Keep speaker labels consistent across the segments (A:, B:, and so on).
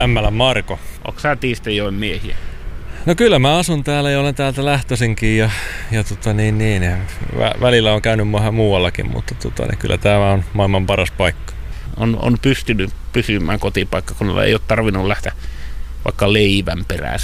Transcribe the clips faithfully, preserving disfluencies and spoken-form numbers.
A: Ämmälän Marko.
B: Onko sä Tiistejoen miehiä?
A: No kyllä mä asun täällä ja olen täältä lähtöisinkin ja, ja tota niin, niin, ja vä- välillä on käynyt vähän muuallakin, mutta tota, niin kyllä tämä on maailman paras paikka.
B: On, on pystynyt pysymään kotipaikka, kun ei ole tarvinnut lähteä vaikka leivän perässä.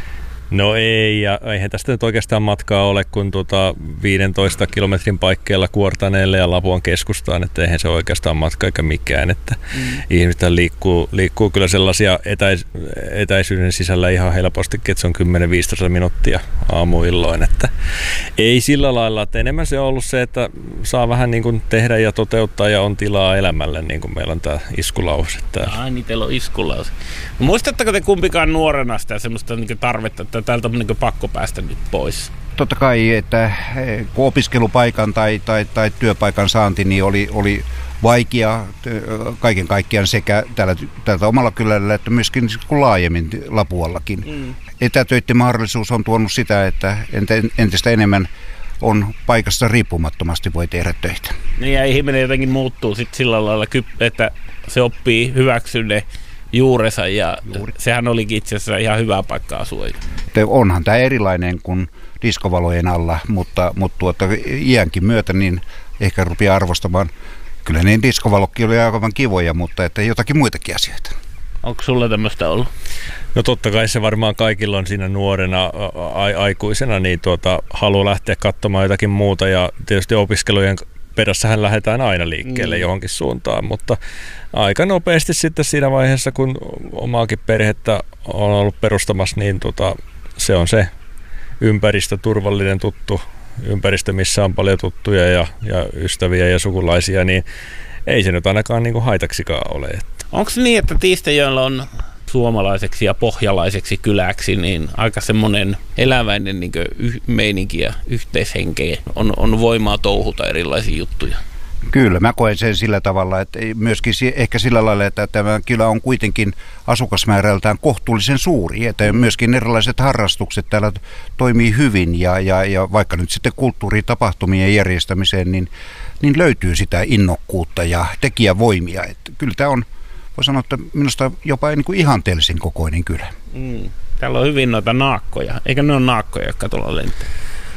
A: No ei, ja eihän tästä nyt oikeastaan matkaa ole kuin tuota viidentoista kilometrin paikkeilla Kuortaneelle ja Lapuan keskustaan, että eihän se oikeastaan matka eikä mikään, että mm. ihmiset liikkuu, liikkuu kyllä sellaisia etäis, etäisyyden sisällä ihan helpostikin, että se on kymmenen viisitoista minuuttia aamuilloin, että ei sillä lailla, että enemmän se on ollut se, että saa vähän niin kuin tehdä ja toteuttaa ja on tilaa elämälle, niin kuin meillä on tämä iskulause.
B: Ai niin, teillä on iskulause. Muistatteko te kumpikaan nuorena sitä semmoista niin tarvetta, että täältä on niin pakko päästä nyt pois?
C: Totta kai, että kun opiskelupaikan tai, tai, tai työpaikan saanti niin oli, oli vaikea kaiken kaikkiaan sekä täällä, täältä omalla kylällä että myöskin laajemmin Lapuallakin. Mm. Etätöiden mahdollisuus on tuonut sitä, että entistä enemmän on paikassa riippumattomasti voi tehdä töitä.
B: Niin ja ihminen jotenkin muuttuu sit sillä lailla, että se oppii hyväksyne juurensa ja Juuri. Sehän olikin itse asiassa ihan hyvä paikka asua.
C: Onhan tämä erilainen kuin diskovalojen alla, mutta, mutta tuota, iänkin myötä niin ehkä rupeaa arvostamaan. Kyllä niin diskovalokki oli aivan kivoja, mutta että jotakin muitakin asioita.
B: Onko sulla tämmöistä ollut?
A: No totta kai se varmaan kaikilla on siinä nuorena a- aikuisena, niin tuota, haluaa lähteä katsomaan jotakin muuta ja tietysti opiskelujen perässähän lähdetään aina liikkeelle mm. johonkin suuntaan, mutta aika nopeasti sitten siinä vaiheessa, kun omaakin perhettä on ollut perustamassa, niin tota, se on se ympäristö, turvallinen tuttu ympäristö, missä on paljon tuttuja ja, ja ystäviä ja sukulaisia, niin ei se nyt ainakaan niin kuin haitaksikaan ole.
B: Onko niin, että Tiistejoella on suomalaiseksi ja pohjalaiseksi kyläksi niin aika semmoinen eläväinen niin kuin meininki ja yhteishenkeä, on, on voimaa touhuta erilaisia juttuja?
C: Kyllä, mä koen sen sillä tavalla, että myöskin ehkä sillä lailla, että tämä kylä on kuitenkin asukasmäärältään kohtuullisen suuri, että myöskin erilaiset harrastukset täällä toimii hyvin ja, ja, ja vaikka nyt sitten kulttuuritapahtumien järjestämiseen, niin, niin löytyy sitä innokkuutta ja tekijävoimia. Että kyllä tämä on, voi sanoa, että minusta jopa niin kuin ihanteellisen kokoinen kylä.
B: Mm. Täällä on hyvin noita naakkoja, eikä ne ole naakkoja, jotka tuolla lentää?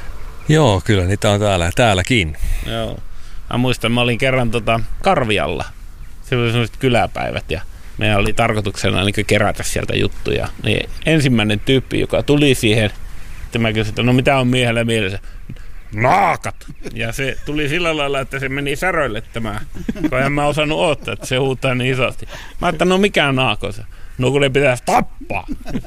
A: Joo, kyllä niitä on täällä, täälläkin.
B: Joo. Mä muistan, mä olin kerran tota Karvialla, se oli sellaiset kyläpäivät ja meidän oli tarkoituksena niin kerätä sieltä juttuja. Niin ensimmäinen tyyppi, joka tuli siihen, että mä kysyin, että no mitä on miehellä mielessä? Naakat! Ja se tuli sillä lailla, että se meni säröille tämä, kun en mä osannut odottaa, että se huutaa niin isosti. Mä ajattelin, no mikä on naakossa? No kun ne pitäisi tappaa.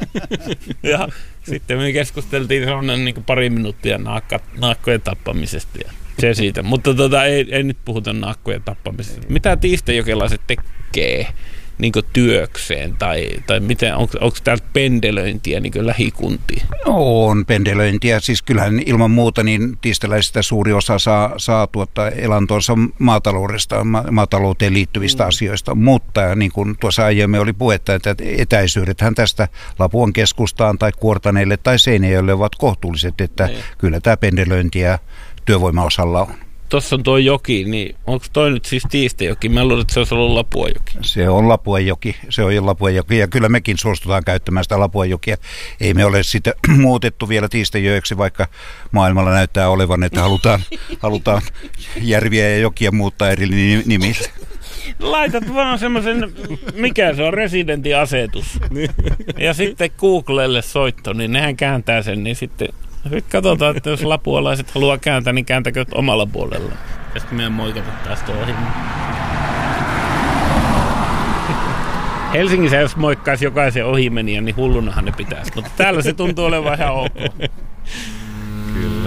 B: Ja sitten me keskusteltiin sellainen niin pari minuuttia naakka, naakkojen tappamisesta ja se siitä. Mutta tota, ei, ei nyt puhuta naakkojen tappamisesta. Mitä tiistejokelaiset tekee niin työkseen? Tai, tai miten, onko, onko täältä pendelöintiä niin lähikuntiin?
C: On pendelöintiä. Siis kyllähän ilman muuta niin tiisteläisistä suuri osa saa, saa tuottaa elantonsa maataloudesta, ma- maatalouteen liittyvistä mm. asioista. Mutta niin kuin tuossa aiemmin oli puhetta, että etäisyydethän tästä Lapuan keskustaan tai Kuortaneelle tai Seinäjoelle ovat kohtuulliset, että mm. kyllä tämä pendelöintiä työvoimaosalla on.
B: Tuossa on tuo joki, niin onko toi nyt siis Tiistejoki? Mä luulen, että se olisi ollut Lapuanjoki.
C: Se on Lapuanjoki, se on jo Lapuanjoki ja kyllä mekin suostutaan käyttämään sitä Lapuanjokia. Ei me ole sitä muutettu vielä Tiistejoeksi, vaikka maailmalla näyttää olevan, että halutaan, halutaan järviä ja jokia muuttaa eri nimillä.
B: Laitat vaan semmoisen, mikä se on, residentin asetus. Ja sitten Googlelle soitto, niin nehän kääntää sen, niin sitten... Sitten katsotaan, että jos lapualaiset haluaa kääntää, niin kääntäkö omalla puolella. Ja sitten meidän moikata tästä ohi. Helsingissä jos moikkaisi jokaisen ohimeniä, niin hullunahan ne pitäisi. Mutta täällä se tuntuu olevan ihan ok.
A: Kyllä.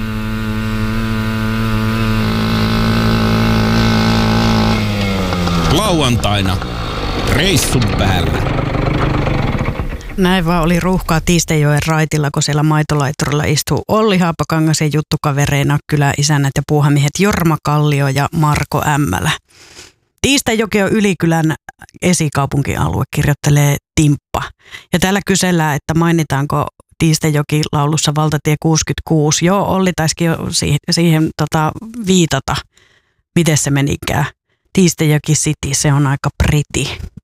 D: Lauantaina reissun päällä.
E: Näin vaan oli ruuhkaa Tiistejoen raitilla, kun siellä maitolaiturilla istuu Olli Haapakangas ja juttukavereina kyläisännät ja puuhamiehet Jorma Kallio ja Marko Ämmälä. Tiistejoki on Ylikylän esikaupunkialue, kirjoittelee Timppa. Ja täällä kysellään, että mainitaanko Tiistejoki laulussa Valtatie kuusikymmentäkuusi. Joo, Olli taisikin jo siihen, siihen tota, viitata, miten se menikään. Tiistejoki City, se on aika pretty.